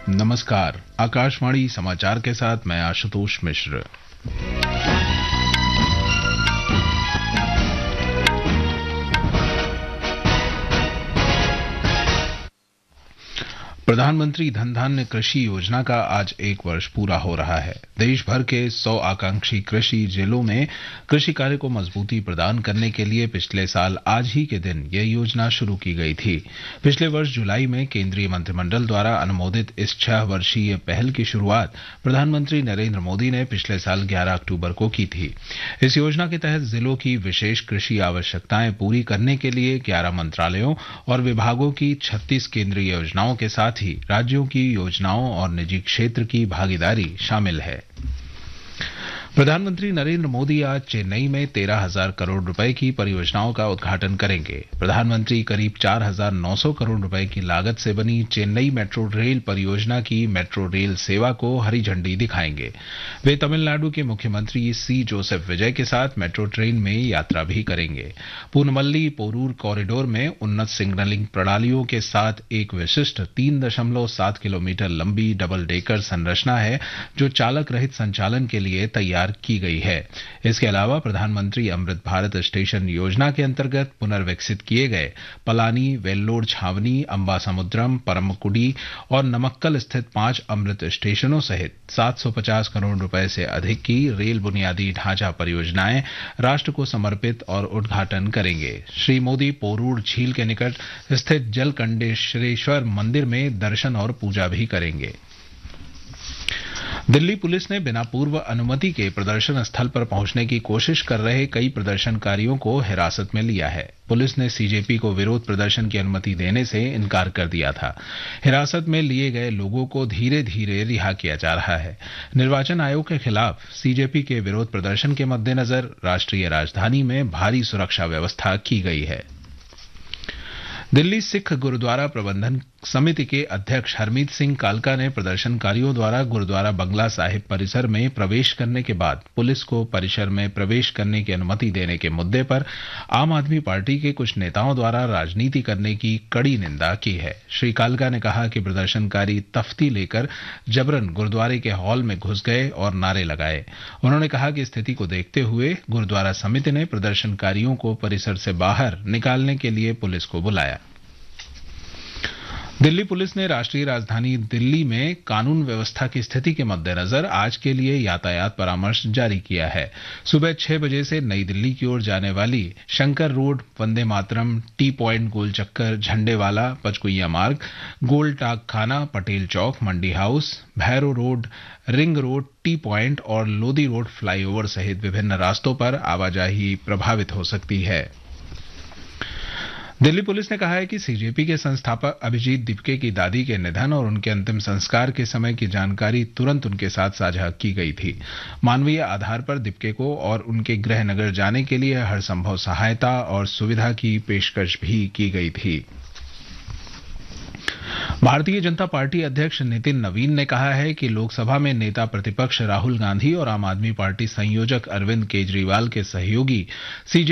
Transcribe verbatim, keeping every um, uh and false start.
नमस्कार। आकाशवाणी समाचार के साथ मैं आशुतोष मिश्र। प्रधानमंत्री धन धान्य कृषि योजना का आज एक वर्ष पूरा हो रहा है। देश भर के सौ आकांक्षी कृषि जिलों में कृषि कार्य को मजबूती प्रदान करने के लिए पिछले साल आज ही के दिन यह योजना शुरू की गई थी। पिछले वर्ष जुलाई में केंद्रीय मंत्रिमंडल द्वारा अनुमोदित इस छह वर्षीय पहल की शुरुआत प्रधानमंत्री नरेंद्र मोदी ने पिछले साल ग्यारह अक्टूबर को की थी। इस योजना के तहत जिलों की विशेष कृषि आवश्यकताएं पूरी करने के लिए ग्यारह मंत्रालयों और विभागों की छत्तीस केंद्रीय योजनाओं के साथ ही राज्यों की योजनाओं और निजी क्षेत्र की भागीदारी शामिल है। प्रधानमंत्री नरेंद्र मोदी आज चेन्नई में तेरह हजार करोड़ रुपए की परियोजनाओं का उद्घाटन करेंगे। प्रधानमंत्री करीब चार हजार नौ सौ करोड़ रुपए की लागत से बनी चेन्नई मेट्रो रेल परियोजना की मेट्रो रेल सेवा को हरी झंडी दिखाएंगे। वे तमिलनाडु के मुख्यमंत्री सी जोसेफ विजय के साथ मेट्रो ट्रेन में यात्रा भी करेंगे। पूनमल्ली पोरूर कॉरिडोर में उन्नत सिग्नलिंग प्रणालियों के साथ एक विशिष्ट तीन दशमलव सात किलोमीटर लंबी डबल डेकर संरचना है, जो चालक रहित संचालन के लिए तैयार की गई है। इसके अलावा प्रधानमंत्री अमृत भारत स्टेशन योजना के अंतर्गत पुनर्विकसित किए गए पलानी, वेल्लोर छावनी, अंबासमुद्रम, परमकुडी और नमक्कल स्थित पांच अमृत स्टेशनों सहित सात सौ पचास करोड़ रुपए से अधिक की रेल बुनियादी ढांचा परियोजनाएं राष्ट्र को समर्पित और उद्घाटन करेंगे। श्री मोदी पोरूर झील के निकट स्थित जलकंडेश्वरेश्वर मंदिर में दर्शन और पूजा भी करेंगे। दिल्ली पुलिस ने बिना पूर्व अनुमति के प्रदर्शन स्थल पर पहुंचने की कोशिश कर रहे कई प्रदर्शनकारियों को हिरासत में लिया है। पुलिस ने सीजेपी को विरोध प्रदर्शन की अनुमति देने से इनकार कर दिया था। हिरासत में लिए गए लोगों को धीरे धीरे रिहा किया जा रहा है। निर्वाचन आयोग के खिलाफ सीजेपी के विरोध प्रदर्शन के मद्देनजर राष्ट्रीय राजधानी में भारी सुरक्षा व्यवस्था की गई है। दिल्ली सिख गुरुद्वारा प्रबंधन समिति के अध्यक्ष हरमीत सिंह कालका ने प्रदर्शनकारियों द्वारा गुरुद्वारा बंगला साहिब परिसर में प्रवेश करने के बाद पुलिस को परिसर में प्रवेश करने की अनुमति देने के मुद्दे पर आम आदमी पार्टी के कुछ नेताओं द्वारा राजनीति करने की कड़ी निंदा की है। श्री कालका ने कहा कि प्रदर्शनकारी तख्ती लेकर जबरन गुरुद्वारे के हॉल में घुस गए और नारे लगाए। उन्होंने कहा कि स्थिति को देखते हुए गुरुद्वारा समिति ने प्रदर्शनकारियों को परिसर से बाहर निकालने के लिए पुलिस को बुलाया। दिल्ली पुलिस ने राष्ट्रीय राजधानी दिल्ली में कानून व्यवस्था की स्थिति के मद्देनजर आज के लिए यातायात परामर्श जारी किया है। सुबह छह बजे से नई दिल्ली की ओर जाने वाली Shankar road, Vande Mataram, T point, गोल चक्कर, झंडेवाला, पचकुइया मार्ग, गोल टाक खाना, पटेल चौक, मंडी house, Bhairo road, ring road, T point और लोदी रोड फ्लाईओवर सहित विभिन्न रास्तों पर आवाजाही प्रभावित हो सकती है। दिल्ली पुलिस ने कहा है कि सीजेपी के संस्थापक अभिजीत दीपके की दादी के निधन और उनके अंतिम संस्कार के समय की जानकारी तुरंत उनके साथ साझा की गई थी। मानवीय आधार पर दीपके को और उनके गृह नगर जाने के लिए हर संभव सहायता और सुविधा की पेशकश भी की गई थी। भारतीय जनता पार्टी अध्यक्ष नितिन नवीन ने कहा है कि लोकसभा में नेता प्रतिपक्ष राहुल गांधी और आम आदमी पार्टी संयोजक अरविंद केजरीवाल के सहयोगी सीजे